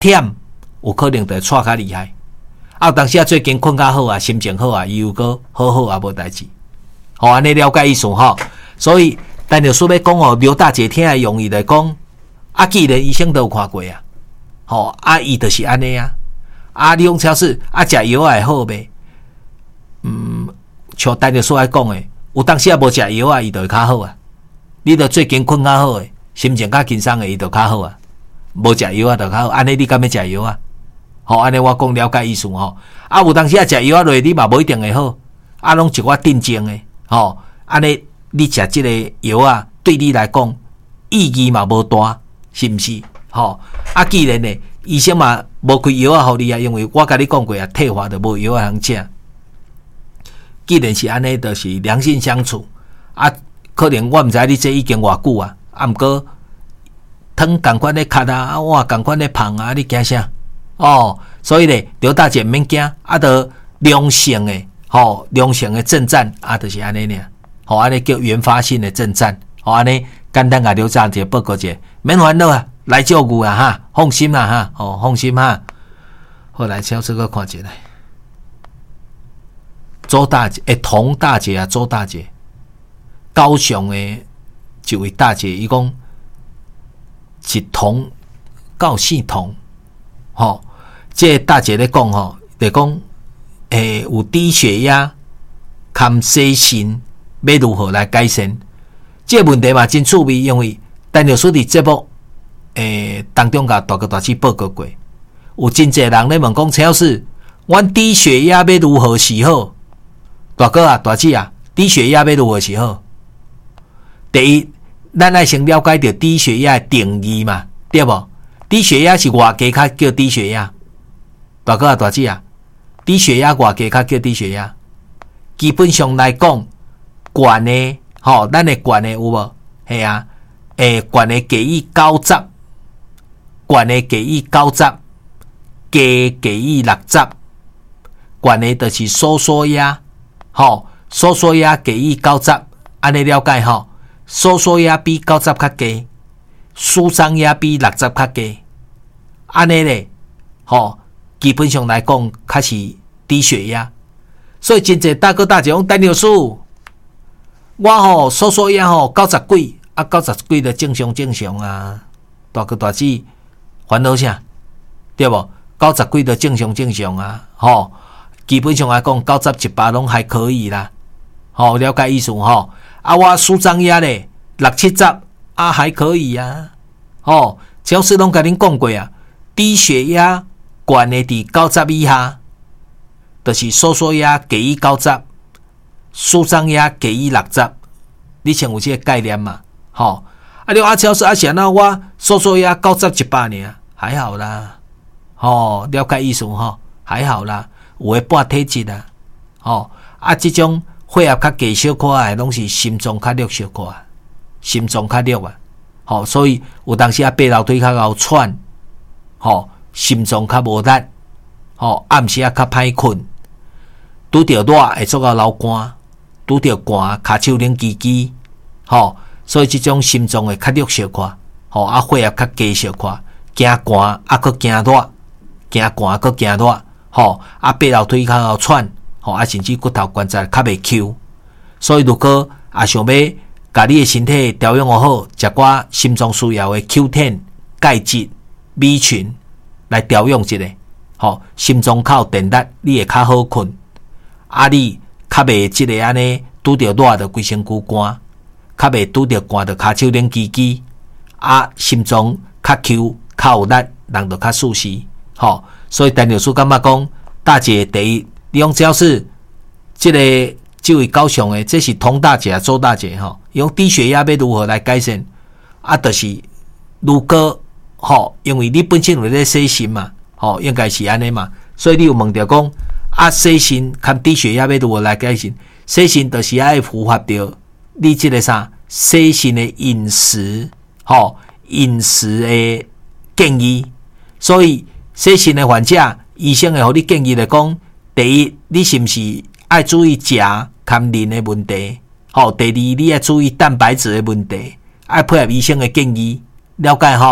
忝，有可能就会喘较厉害。有当时啊，最近困较好啊，心情好啊，伊又搁好啊，无代志。安尼了解意思吼。所以陈律师要讲哦，刘大姐听的用意来讲，既然医生都有看过啊，伊就是安尼啊，你用超市食药会好呗？像陈律师来讲的，有当时啊无食药伊就会较好啊。你著最近困较好诶，心情较轻松诶，伊就较好啊。无食药就较好，安尼你敢要食药安尼我讲了解意思有当时食药落你嘛无一定会好，拢一寡定症诶，安尼你食即个药对你来讲意义嘛无大，是毋是？既然呢，医生嘛无开药互你因为我甲你讲过退化就无药通食。既然是安尼，就是良性相处可能我毋知你这已经偌久毋过汤共款咧咳碗共款咧芳你惊啥？所以咧，刘大姐毋免惊，就良性诶，良性诶症状就是安尼尔，安尼叫原发性诶症状，安尼简单甲刘大姐报告者，免烦恼来照顾放心放心好，来超这个看一下，周大姐童大姐周大姐，高雄诶一位大姐，伊讲一童到四童，这个大姐咧讲就讲有低血压、含西锌，要如何来改善？这个问题嘛真趣味，因为陈律师伫节目当中甲大致报告过，有真侪人咧问讲，陈老师，阮低血压要如何是好？大哥大姐低血压要如何是好？第一，咱爱先了解到低血压的定义嘛，对无？低血压是偌低较叫低血压？大哥大姐低血压偌低较叫低血压？基本上来讲，悬的咱的悬的有无？系悬的介于90，悬的介于90，低介于60，悬的就是收压，收压介于90，安尼了解收压比90较低，舒张压比60较低，安尼咧，基本上来讲，较是低血压。所以真侪大哥大姐讲，陈律师，我收压90几，90几就正常大哥大姐烦恼啥？对无？90几就正常基本上来讲，90、100拢还可以啦。了解意思我舒张压咧60、70还可以超市拢甲恁讲过低血压悬的伫90以下，就是收压介于90，舒张压介于60，你先有这个概念嘛？你超市是安怎我收压90、100尔，还好啦。了解意思还好啦，有诶半体质这种血压较低小可的，拢是心脏较弱小可心脏较弱所以有当时爬楼梯较敖喘，心脏较无力，暗时较歹困，拄着热会做到流汗，拄着寒骹手冷吱吱，所以这种心脏会较弱小可血压较低小可，惊寒佫惊热，惊寒佫惊热，爬楼梯较敖喘。甚至骨头关节较袂 Q， 所以如果想要把你的身体调养好，食寡心脏需要的 Q10、钙质、B 群来调养一下，心脏较有电力，你会较好困。你较袂即个安尼拄着热就规身躯寒，较袂拄着寒就骹手冷吱吱，心脏较 Q、较有力，人就较舒适。所以陈律师感觉讲，大姐第一。你用只要是这位高雄的，这是童大姐周大姐用低血压要如何来改善？就是如果因为你本身有在洗肾嘛，应该是安尼嘛，所以你有问到讲洗肾看低血压要如何来改善？洗肾就是要符合到你这个洗肾的饮食的建议，所以洗肾的患者，医生会给你建议来讲。第一，你是不是爱注意食含磷的问题？第二，你要注意蛋白质的问题，爱配合医生的建议，了解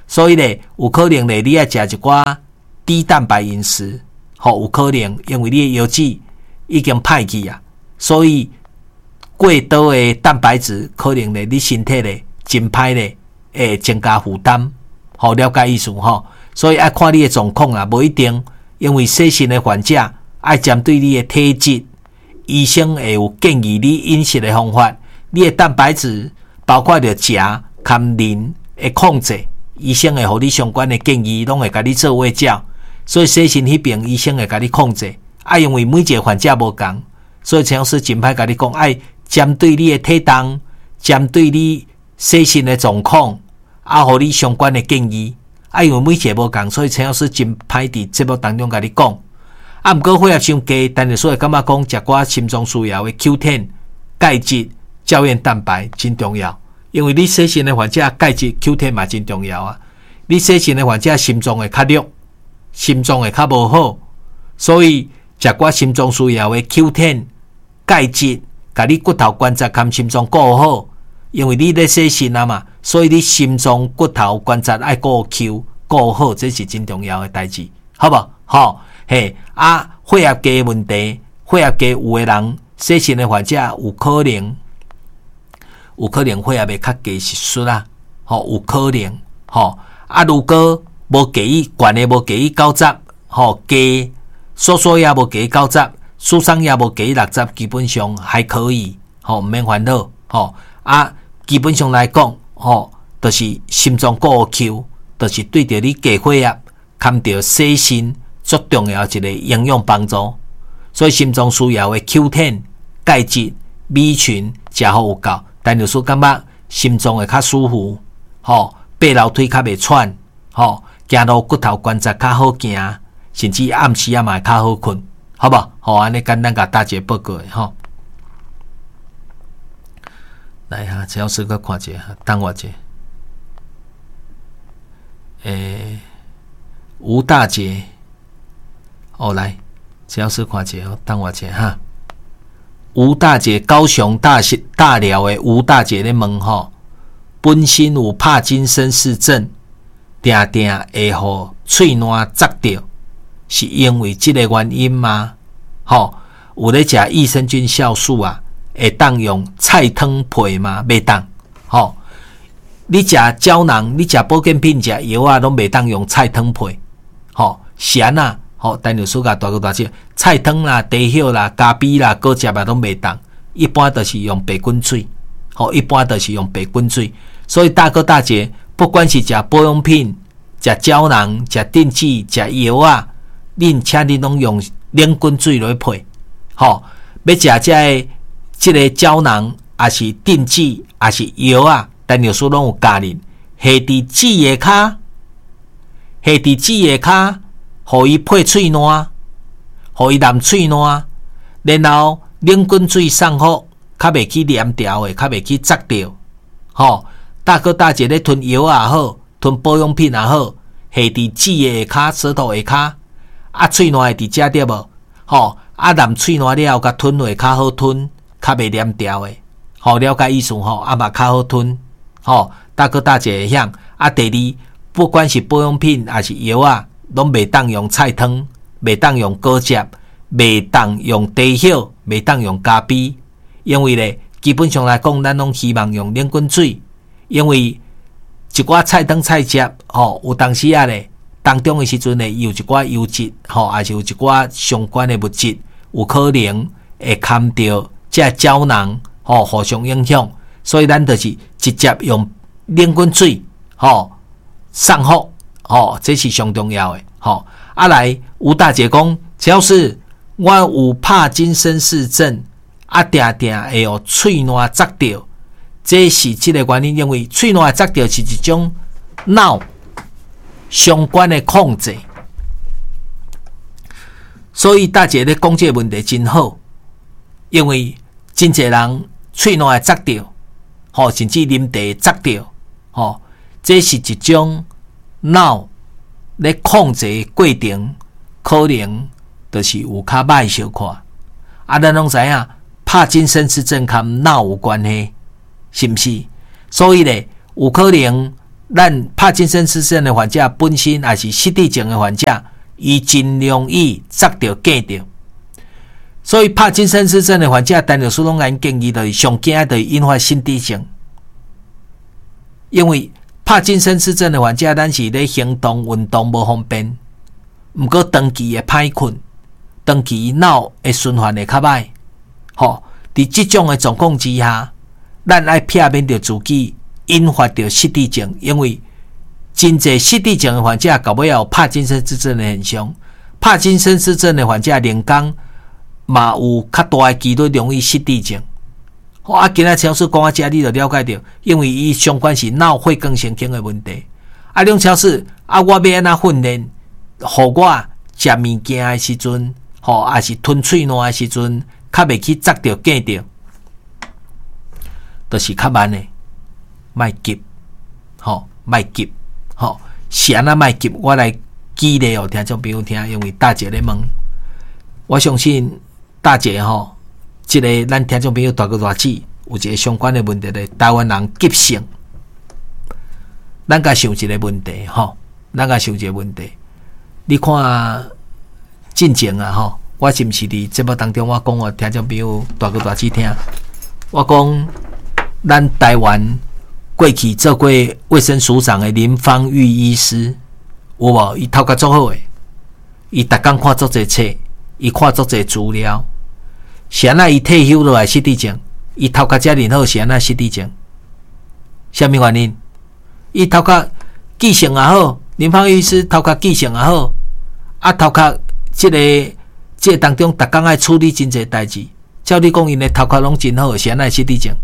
所以咧，有可能咧，你要食一寡低蛋白饮食，有可能因为你的油脂已经歹去啊，所以过多的蛋白质可能咧，你身体咧真歹咧，会增加负担，了解意思所以要看你的状况啦，无一定，因为细心的患者要针对你的体质，医生会有建议你饮食的方法，你的蛋白质包括着食、含磷的控制，医生会互你相关的建议，拢会甲你做卫教。所以细心迄边医生会甲你控制，因为每一个患者无同，所以陈老师真歹甲你讲，爱针对你的体重，针对你细心的状况，互你相关的建议。因为每一个无同，所以陈老师真歹伫节目当中甲你讲。毋过血压伤低，但是所以感觉讲食寡心脏需要的 Q10、钙质、胶原蛋白真重要，因为你细心的患者钙质 Q10 嘛真重要啊。你细心的患者心脏会较弱。心脏会较无好，所以食寡心脏需要的 Q10、钙质，甲你骨头关节含心脏顾好。因为你咧细心啊嘛，所以你心脏骨头关节爱顾 Q 顾好，这是真重要的代志，好不好？血压低的问题，血压低有的人细心的患者有可能血压会较低是输啦，有可能如果无低于悬的无低于90，低血压无低于90，输送压无低于60，基本上还可以，毋免烦恼，基本上来讲，就是心脏顾 Q， 就是对着你低血压，含着细心最重要一个营养帮助。所以心脏需要的 Q10、钙质、B 群食好有够，但就是感觉心脏会较舒服，爬楼梯较袂喘，行路骨头关节较好行，甚至暗时嘛会较好困，好不？安尼简单甲大家报告的来陈老师搁看一下，等我一下。吴大姐，来，陈老师看一下，等我一下吴大姐，高雄大寮的吴大姐咧问本身有帕金森氏症，定会互喙烂扎着，是因为这个原因吗？有咧食益生菌酵素啊，会当用菜汤配吗？袂当。你食胶囊，你食保健品、食药啊，拢袂当用菜汤配。咸啊，但是甲大哥大姐，菜汤啦、茶叶啦、咖啡啦、果汁啊，拢袂当。一般都是用白滚水。一般都是用白滚水。所以大哥大姐，不管是食保养品、食胶囊、食电剂、食药啊，请恁拢用冷滚水来配。要食这个胶囊，也是电剂，也是药啊，但有时拢有加啉，下伫纸下骹，互伊配喙烂，互伊淋喙烂，然后冷滚水送好，较袂去黏条的，较袂去扎着。大哥大姐咧吞药也好，吞保养品也好，下伫指下骹、舌头下骹，喙烂会伫遮对无？淋喙烂了后，甲吞落较好吞，较袂黏条的。了解意思嘛较好吞。大哥大姐会晓。第二，不管是保养品还是药啊，拢袂当用菜汤，袂当用果汁，袂当用茶叶，袂当用咖啡，因为咧，基本上来讲，咱拢希望用冷滚水。因为一寡菜汤菜汁，有当时咧，当中的时阵咧，有一寡油脂，还是有一寡相关的物质，有可能会含着这胶囊，互相影响。所以咱就是直接用冷滚水，送好，这是上重要的。来，吴大姐讲，只要是我有帕金森氏症，定会有喙烂扎着。这是这个原因，因为喙烂扎着是一种脑相关的控制，所以大姐咧讲这个问题真好，因为真侪人喙烂会扎着，甚至啉茶扎着，这是一种脑咧控制的过程，可能就是有较歹小看。咱拢知影，帕金森氏症跟脑有关系。是毋是？所以咧，有可能咱帕金森氏症的患者本身也是失智症的患者，伊真容易扎着见着。所以帕金森氏症的患者，陈律师拢按建议就是上惊就是引发失智症，因为帕金森氏症的患者，咱是咧行动运动无方便，毋过长期会歹困，长期脑的循环会较歹。吼，伫即种的状况之下，咱爱避免着自己引发着失智症，因为真侪失智症的患者到尾有帕金森氏症的现象。帕金森氏症的患者连讲嘛有较大的几率容易失智症。好啊，今仔超市讲啊，遮你就了解到，因为伊相关是脑血管神经的问题。啊，种超市啊，我要安怎训练，互我食物件的时阵，吼，也是吞喙烂的时阵，较袂去扎着见着，就是较慢的，莫急，吼，莫急，吼，是安那莫急，我来举例哦，听众朋友听，因为大姐咧问，我相信大姐吼。即个咱听众朋友大哥大姐有一个相关的问题咧，台湾人急性，咱甲想一个问题吼，咱甲想一个问题，你看进前啊吼，我是毋是伫节目当中我讲哦，听众朋友大哥大姐听，我讲咱台湾过去做过卫生署长的林芳玉医师，有无？伊头壳足好诶，伊逐工看足侪册，伊看足侪资料。是安那伊退休落来失智症，伊头壳遮尔好，是安那失智症？啥物原因？伊头壳记性也好，林芳医师头壳记性也好，啊头壳即个当中，逐工爱处理真侪代志。照你讲，因的头壳拢真好，是安那失智症？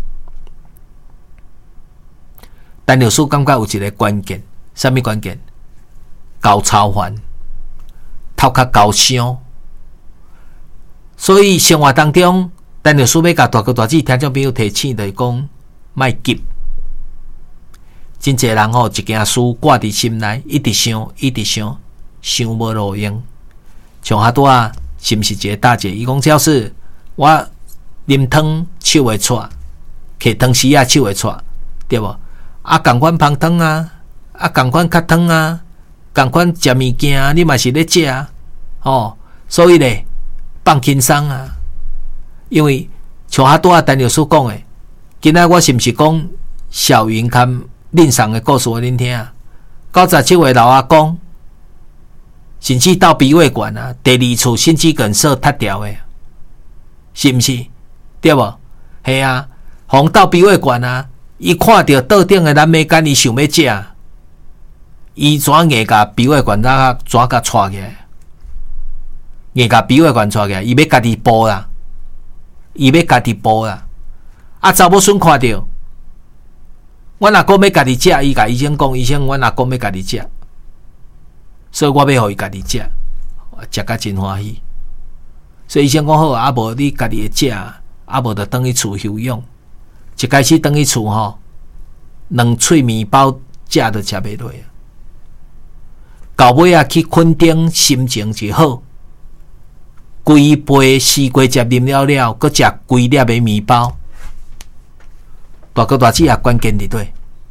陈律师感觉有一个关键，啥物关键？高操烦，头壳高伤。所以生活当中，陈律师要甲大哥大姐听众朋友提醒，就是讲莫急。真侪人吼，一件事挂伫心内，一直想，一直想，想无路用。像遐拄啊，是毋是一个大姐？伊讲只要是我啉汤手会喘，摕汤匙啊手会喘，对无？啊，共款芳汤啊，啊，共款咳汤啊，共款食物件，你嘛是咧食啊，哦，所以咧。放轻松啊！因为像遐拄啊，陈律师讲诶，今仔我是毋是讲小云堪恁送诶故事互恁听？97岁老阿公，甚至到鼻胃管啊，第二次心肌梗塞塌掉诶，是毋是？对无？系啊，红到鼻胃管啊，伊看到桌顶诶蓝莓干，伊想要食，伊怎硬甲鼻胃管怎甲带起来？硬甲鼻胃管带起来，伊要家己补啦，伊要家己补啦。啊，查某孙看到，阮阿公要家己食，伊甲医生讲，医生，阮阿公要家己食，所以我要互伊家己食，食甲真欢喜。所以医生讲好，啊无你家己会食，啊无就转去厝休养。一开始转去厝吼，2喙面包食都食袂落，到尾啊去垦丁，心情就好。规杯四瓜汁啉了了，佮食规粒的面包。大哥大姐也关键伫对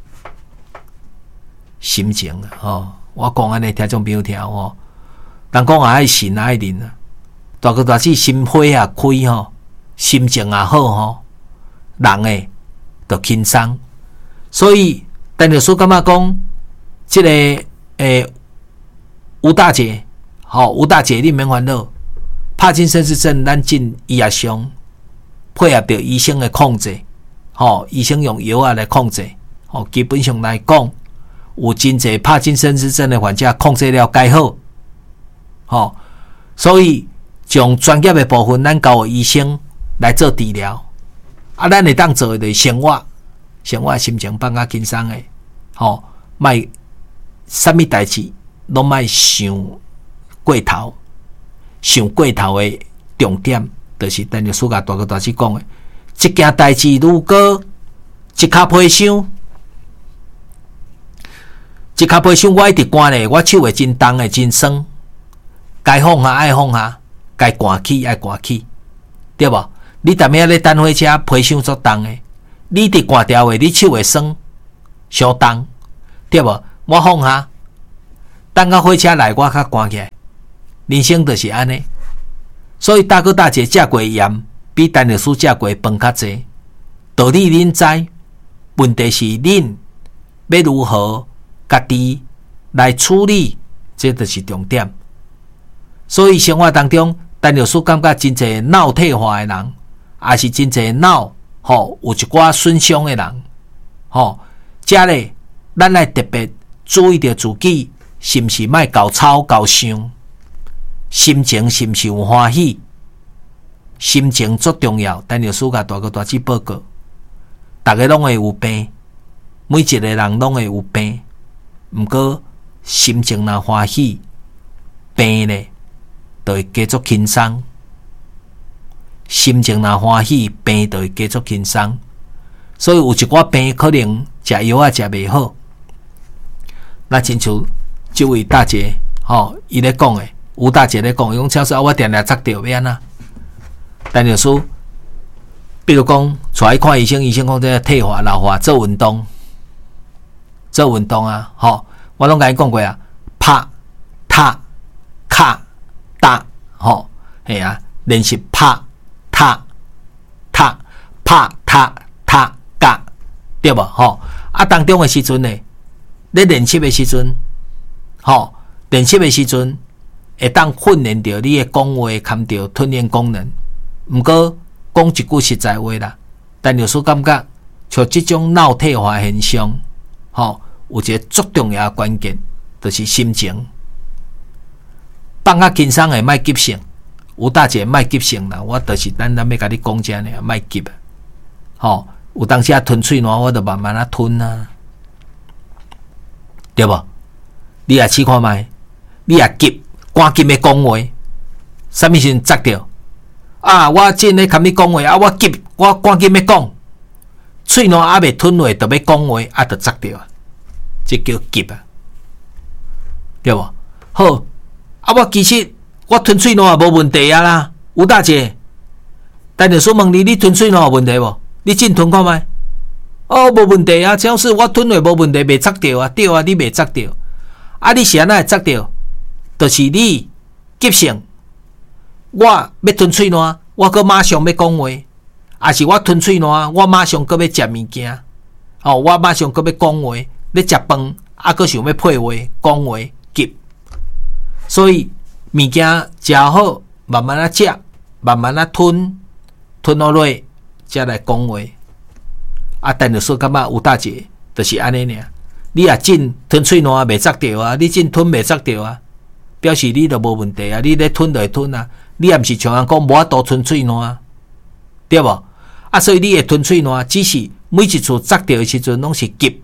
心情啊！吼，我讲安尼听众朋友听吼，人讲爱信爱忍啊。大哥大姐心花也开吼，心情也好吼，人诶就轻松。所以陈律师感觉讲，即个吴大姐，吼吴大姐你免烦恼。帕金森氏症，咱进医学上配合着医生的控制，吼，医生用药啊来控制，吼，基本上来讲，有真侪帕金森氏症的患者控制了介好，吼，所以从专业的部分，咱交医生来做治疗，啊，咱会当做的生活心情放较轻松的，吼，莫啥物代志拢莫想过头。想过头的重点，就是陈律师甲大哥大姐讲的，一件代志如果一骹皮箱，我一直关咧，我手会真重的，真酸，该放下爱放下，该关起爱关起，对无？你逐摆咧等火车，皮箱足重的，你一直关掉的，你手会酸，相重。 对无？我放下，等到火车来，我较关起来。人生就是安尼，所以大哥大姐食过盐，比陈律师食过饭较济。道理恁知，问题是恁要如何家己来处理，这就是重点。所以生活当中，陈律师感觉真侪脑退化的人，也是真侪脑有一寡损伤的人，这咧，咱来特别注意着自己是毋是莫搞吵搞伤。心情是毋是有欢喜？心情足重要。陈律师甲大哥大姐报告，大家拢会有病，每一个人拢会有病。毋过心情若欢喜，病咧就会加足轻松。心情若欢喜，病就会加足轻松。所以有一寡病可能食药食袂好。那亲像这位大姐，伊咧讲诶。吴大姐咧讲，伊讲超市我定定插着要安怎？陈律师，比如讲，带伊看医生，医生讲这退化老化，做运动啊，我拢甲伊讲过啊，拍、踏、卡、打，系啊，练习拍、踏、踏、拍、踏、踏、甲，对无？当中的时阵呢，咧练习的时阵，练习的时阵。会当训练着你的讲话含着吞咽功能。毋过讲一句实在话啦，陈律师感觉像这种脑退化现象，有一个足重要的关键，就是心情。放较轻松的莫急性，吴大姐莫急性啦，我就是咱要甲你讲这呢，莫急啊。有当时吞喙烂，我就慢慢吞啊，对无？你也试看觅，你也急。赶紧要讲话，啥物时阵扎着？我正咧跟你讲话，我急，我赶紧要讲，喙烂还未吞落，就要讲话，就扎着啊！这叫急啊，对无？好，我其实我吞喙烂也无问题啊啦，吴大姐。陈律师问你吞喙烂有问题无？你真吞看觅？无问题啊，只要是我吞落无问题，未扎着啊，对啊，你未扎着，你是安怎会扎着？就是你急性，我要吞喙烂，我搁马上要讲话，还是我吞喙烂，我马上搁要食物件，我马上搁要讲话，咧食饭，搁想要配话讲话急，所以物件食好，慢慢食，慢慢吞落落，才来讲话。陈律师感觉有大姐就是安尼尔，你也真吞喙烂未扎着啊，你真吞未扎着啊。表示你都无问题啊！你咧吞就会吞啊！你也毋是像人讲无法度吞喙烂，对无？所以你会吞喙烂，只是每一次扎着的时阵拢是急，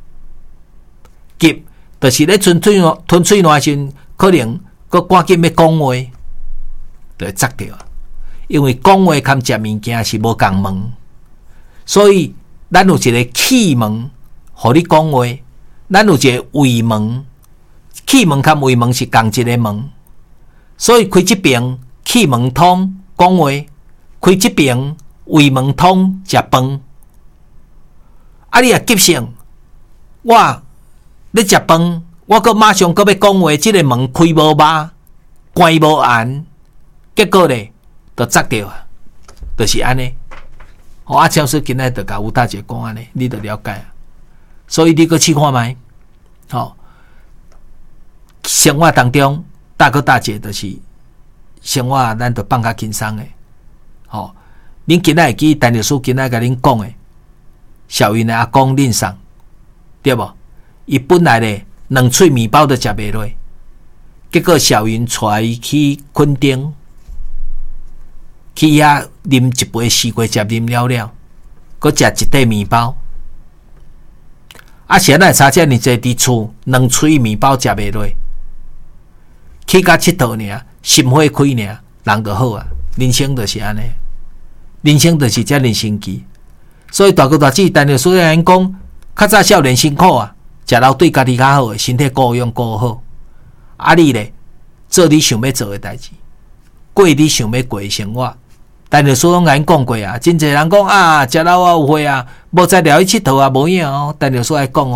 就是咧吞喙烂时阵，可能搁赶紧要讲话，就会扎着。因为讲话含食物件是无共门，所以咱有一个气门，互你讲话；咱有一个胃门。气门甲胃门是同一个门，所以开这边气门通讲话，开这边胃门通食饭。你也急性，我咧食饭，我搁马上搁要讲话，这个门开无吧，关无严，结果咧就扎着啊，就是安尼。超市今仔就甲吴大姐讲安尼，你就了解啊。所以你搁试看觅，生活当中，大哥大姐就是生活，咱就放较轻松诶。恁今仔会记陈律师今仔甲恁讲诶，小云的阿公恁送，对无？伊本来咧2喙面包都食袂落，结果小云带伊去垦丁，去遐啉一杯西瓜汁啉了，佮食一块面包。现在差遮尔济伫厝2喙面包食袂落。去甲佚佗尔，心花开尔，人就好啊。人生就是安尼，人生就是遮尔神奇。所以大哥大姐，陈律师因讲，较早少年辛苦啊，食老对家己较好，身体顾养顾好。你咧做你想要做的代志，过你想要过的生活。陈律师拢甲因讲过啊，真侪人讲食老有岁啊，无再聊去佚佗啊，无影哦。陈律师爱讲哦，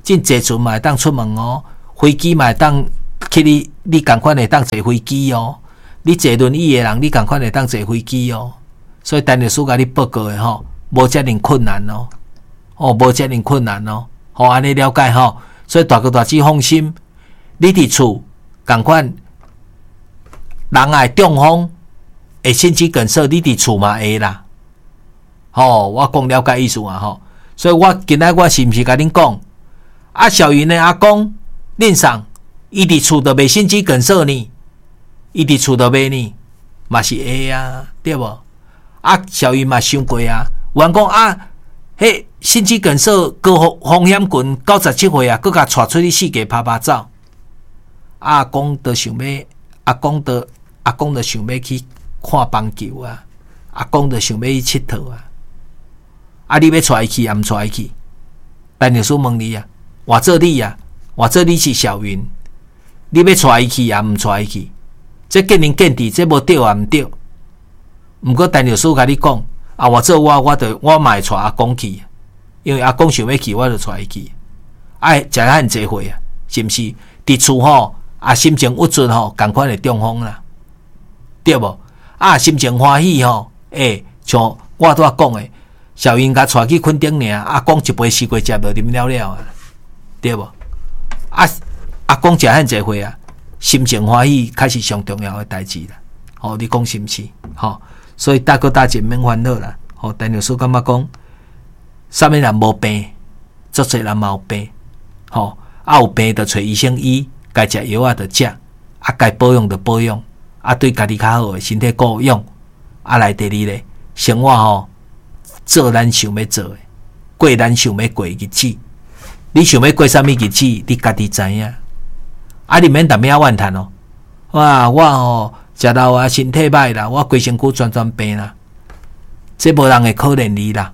真坐船嘛会当出门哦，飞机嘛会当去你同款会当坐飞机哦，你坐轮椅的人，你同款会当坐飞机哦。所以陈律师甲你报告的吼，无遮尔困难哦，无遮尔困难哦，安尼了解吼。所以大哥大姐放心，你伫厝同款人爱中风，会心肌梗塞，你伫厝嘛会啦。我讲了解意思啊吼。所以我今仔我是毋是甲恁讲？小云的阿公恁上，伊伫厝都袂心肌梗塞呢，伊伫厝都袂呢，嘛是会啊，对无？小云嘛想过啊，有人讲迄心肌梗塞高风险群97岁啊，佮甲带出去世界拍拍照。阿公都想要，阿公都想要去看棒球啊，阿公都想要去佚佗啊。你要带伊去也毋带伊去？陈律师问你啊，换做你是小云，你要带伊去也毋带伊去？这见仁见智，这无对也毋对。毋过陈律师甲你讲，换做我嘛会带阿公去，因为阿公想要去，我就带伊去。食了很济岁啊，是毋是？伫厝吼，心情郁卒吼，共款会中风啦，对无？心情欢喜吼，像我拄仔讲的，小云甲带去垦丁尔，阿公一杯西瓜汁就啉了啊，对无？阿公食很济岁啊，心情欢喜开始上重要的代志啦。你讲是毋是？所以大哥大姐免烦恼啦。陈律师感觉讲，啥物人无病，足侪人嘛有病。有病就找医生医，该食药就食，该保养就保养，对家己较好的身体顾养。来第二咧，生活做咱想要做的，过咱想要过的日子。你想要过啥物日子，你家己知影。你免逐命怨叹哦。我食老啊，身体歹啦，我规身躯全病啦，这无人会可怜你啦。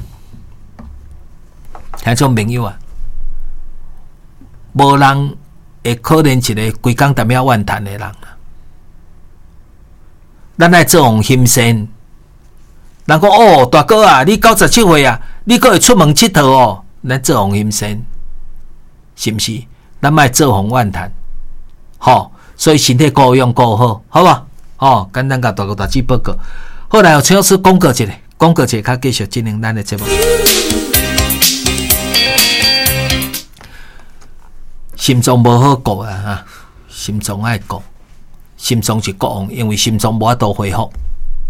听众朋友啊，无人会可怜一个规工逐命怨叹的人啦。咱爱做红心善。人讲大哥啊，你97岁啊，你阁会出门佚佗哦？咱做红心善，是毋是？咱莫做红怨叹，所以身体顾用顾好，好吧？简单甲大哥大姐报告。好来，陈老师广告一下，较继续进行咱的节目。心脏无好顾啊，心脏爱顾，心脏是国王，因为心脏无法度恢复，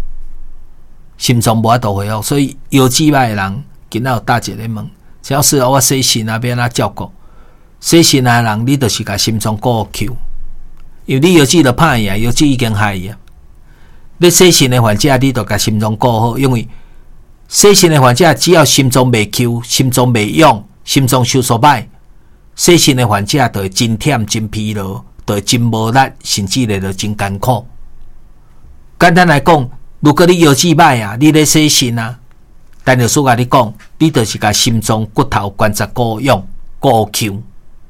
所以腰子歹的人，今仔有大姐咧问，陈老师我洗肾要安怎照顾？洗肾的人，你就是甲心脏顾好扣。因为你腰子就歹去啊，腰子已经害去啊。你洗肾的患者，你就甲心脏顾好，因为洗肾的患者只要心脏袂扣、心脏袂用、心脏收缩歹，洗肾的患者就会真忝、真疲劳，就会真无力，甚至就真艰苦。简单来讲，如果你腰子歹啊，你咧洗肾啊，陈律师甲你讲，你就是甲心脏骨头关节顾用、顾扣，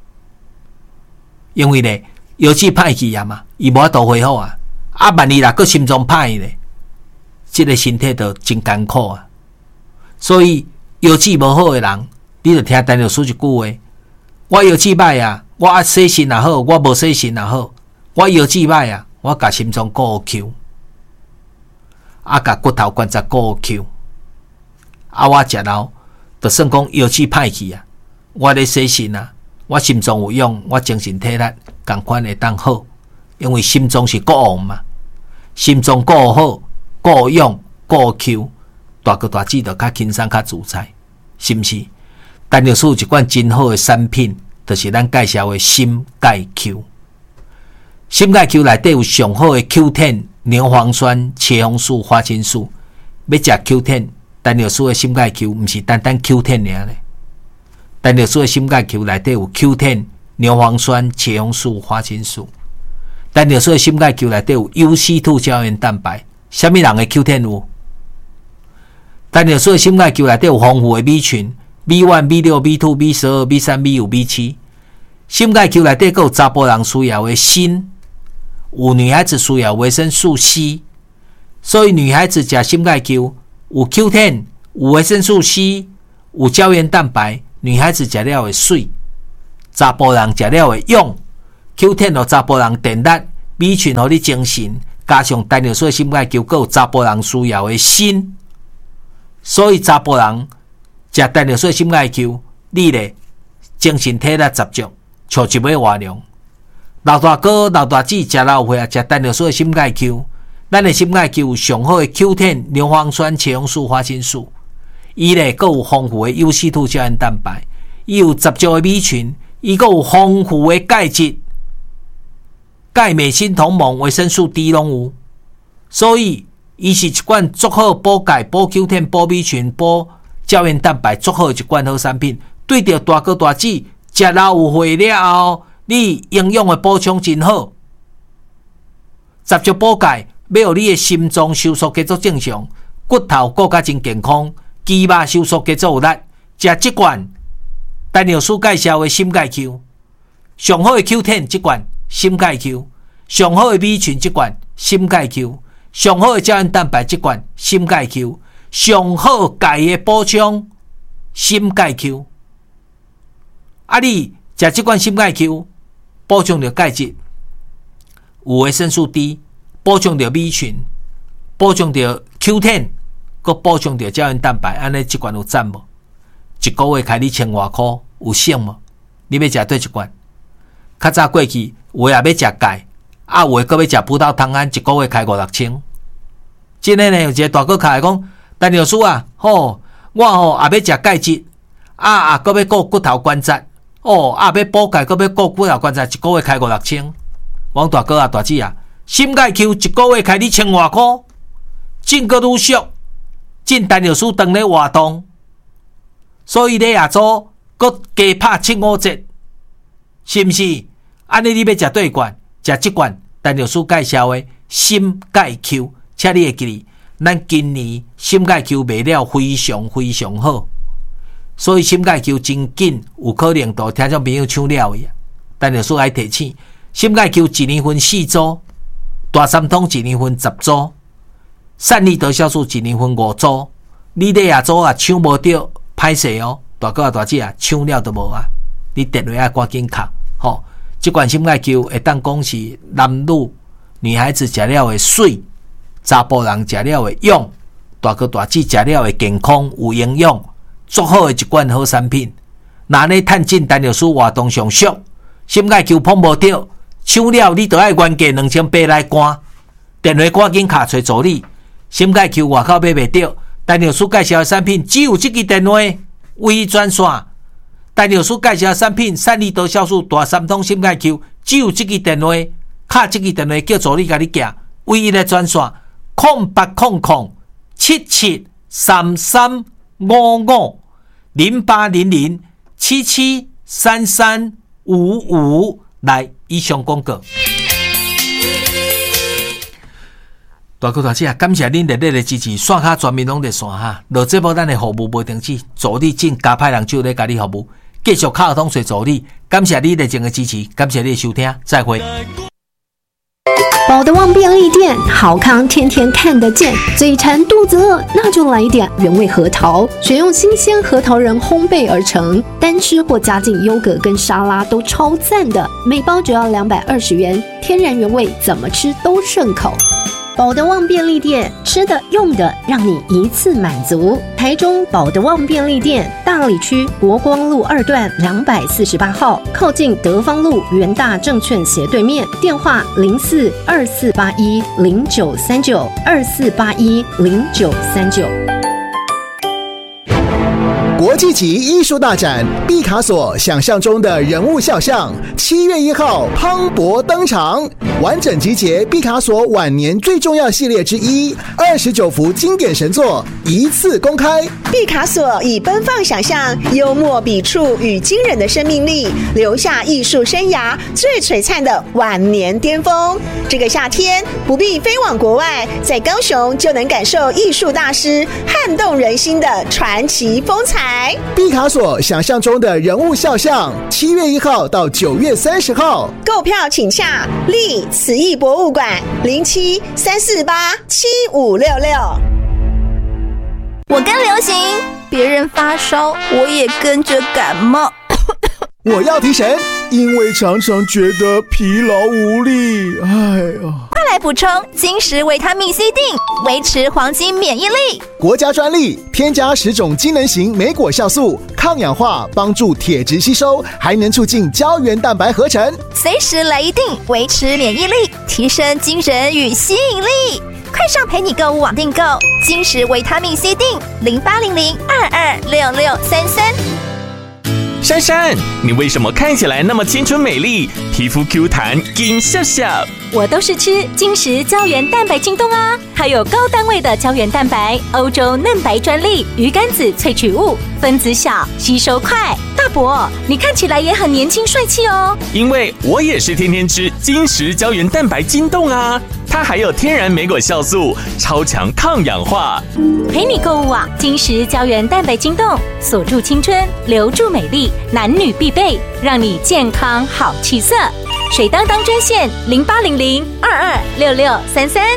因为咧。腰子歹去啊嘛，伊无法度恢复啊。万一若个心脏歹去咧，这个身体就真艰苦啊。所以腰子无好的人，你就听陈律师一句话：我腰子歹啊，我洗肾也好，我无洗肾也好，我腰子歹啊，我甲心脏顾好扣，甲骨头关节顾好扣。我食老，就算讲腰子歹去啊，我咧洗肾啊。我心脏有用，我精神体力同款会当好，因为心脏是国王嘛，心脏顾好、顾用、顾扣，大哥大姐就较轻松、较自在，是毋是？陈律师有一款真好的产品，就是咱介绍的心钙 Q。心钙 Q 内底有上好的 Q10、牛磺酸、茄红素、花青素。要食 Q10， 陈律师的心钙 Q 毋是单单 Q10 尔咧。陈律师的心钙 Q 内底有 Q10、牛磺酸、茄红素、花青素。陈律师的心钙 Q 内底有 UC2 胶原蛋白。什么人的 Q10 有？陈律师的心钙 Q 内底有丰富的B群 B1、B6、B2、B12、B3、B5、B7。心钙 Q 内底还有查甫人需要的锌，有女孩子需要维生素 C， 所以女孩子吃心钙 Q 有 Q10， 有维生素 C， 有胶原蛋白。女孩子食了会水， 查甫人食了会勇 ，Q10 互查甫人电力，B 群互你精神，加上单尿素的心钙球，还有查甫人需要的锌。所以查甫人食单尿素的心钙球，你咧精神体力十足，像一尾活龙。老大哥、老大姊食老岁啊，食单尿素的心钙球，咱的心钙球有上好的 Q10 牛磺酸、茄红素、花青素，伊咧佫有丰富的 UC2 胶原蛋白，伊有十足的米群，伊佫有丰富的钙质，钙、镁、锌、铜、锰、维生素 D 拢有，所以伊是一罐足好补钙、补 Q10、补米群、补胶原蛋白足好的一罐好产品。对着大哥大姊食老有岁了后，你营养的补充真好，十足补钙，要互你的心脏收缩加足正常，骨头更加真健康，肌肉收缩加足有力。食这罐单尿素介绍的心钙球，上好的 Q10 这罐心钙球，上好的 B 群这罐心钙球，上好的胶原蛋白这罐心钙球，上好钙的补充心钙球。啊，你食这罐心钙球，补充着钙质，有维生素 D， 补充着米群，补充着 Q10， 佮补充着胶原蛋白，安尼这罐有赞无？一个月开你千外块，有省无？你要食对一罐？较早过去，有的也要食钙，啊，有的佮要食葡萄糖胺，一个月开5、6千。真诶呢，有一个大哥开讲，单尿素啊，我也要食钙质，佮要顾骨头关节。要补钙，搁要顾骨头关节，一个月开5、6千。王大哥啊，大姊啊，心钙球一个月开你千外块，进个愈俗，进单尿素当咧活动，所以咧亚洲搁加拍7、5折，是毋是？安尼你要食对罐，食这罐单尿素介绍的心钙球，请你会记哩，咱今年心钙球卖了非常非常好。所以心钙球真紧，有可能都听众朋友抢了伊。单尿素爱提醒，心钙球一年分4组，大三通一年分10组，散利得酵素一年分5组。你咧亚组啊抢无到，歹势哦，大哥啊大姐啊抢了都无啊！你电话啊赶紧敲，吼！这款心钙球会当讲是男女女孩子食了会水，查甫人食了会勇，大哥大姊食了会健康有营养。足好的一罐好产品，那你趁进单尿素活动上俗，心钙球碰无到，抢了你就要原价2800来赶。电话赶紧卡找助理，心钙球外口买袂到，单尿素介绍的产品只有这个电话，微专线。单尿素介绍的产品，散利多酵素大三通心钙球，只有这个电话，卡这个电话叫助理甲你寄，唯一的专线0800773355，0800773355。来，以上广告。大哥大姐啊，感谢恁热烈的支持，线下全面拢在线哈。落节目咱的服务无停止，助理正加派人手咧甲你服务，继续敲通随助理。感谢你热情的支持，感谢你的收听，再会。 宝德旺便利店，好康天天看得见，嘴馋肚子饿，那就来一点原味核桃，选用新鲜核桃仁烘焙而成，单吃或加进优格跟沙拉都超赞的，每包只要220元，天然原味，怎么吃都顺口。宝德旺便利店，吃的用的让你一次满足。台中宝德旺便利店，大里区国光路2段248号，靠近德芳路元大证券斜对面，电话042481093924810939。 国际级艺术大展毕卡索想象中的人物肖像，7月1号磅礴登场，完整集结毕卡索晚年最重要系列之一，29幅经典神作一次公开。 毕卡索以奔放想象、幽默笔触与惊人的生命力，留下艺术生涯最璀璨的晚年巅峰。这个夏天不必飞往国外，在高雄就能感受艺术大师撼动人心的传奇风采。 毕卡索想象中的人物肖像，7月1号到9月30号， 购票请洽立慈艺博物馆0734875566。 我跟流行，别人发烧，我也跟着感冒。 我要提神，因为常常觉得疲劳无力。哎呀， 快来补充金石维他命 C 锭，维持黄金免疫力。 国家专利，添加10种机能型莓果酵素，抗氧化，帮助铁质吸收，还能促进胶原蛋白合成。 随时来一锭，维持免疫力，提升精神与吸引力。快上陪你购物网订购金石维他命 C 锭，0800226633。 珊珊，你为什么看起来那么青春美丽，皮肤 Q 弹，金笑笑？ 我都是吃金石胶原蛋白晶冻啊，还有高单位的胶原蛋白，欧洲嫩白专利鱼肝子萃取物，分子小，吸收快。大伯，你看起来也很年轻帅气哦。 因为我也是天天吃金石胶原蛋白晶冻啊，它还有天然莓果酵素，超强抗氧化。 陪你购物网，金石胶原蛋白晶冻，锁住青春，留住美丽，男女必备，让你健康好气色。水当当专线0800226633。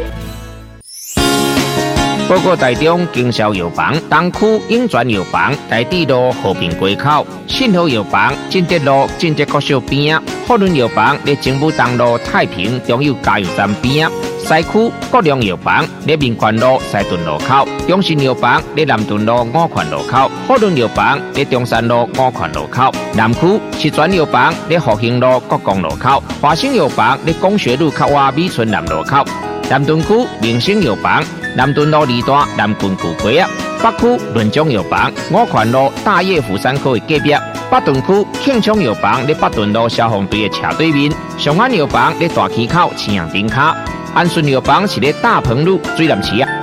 报告台中经销药房东区永泉药房台地路和平街口，信和药房进德路进德国小边，福伦药房在政府东路太平中油加油站边，西区国良药房在民权路西屯路口，中信药房在南屯路五权路口，福伦药房在中山路五权路口，南区石泉药房在复兴路国光路口，华兴药房在工学路靠外美村南路口，南屯区明星药房南屯路2段南郡古街啊，北区润中药房五权路大叶福山科的隔壁，北屯区庆昌药房在北屯路消防队的斜对面，上安药房在大溪口青阳顶卡，安顺药房是在大鹏路水南市啊。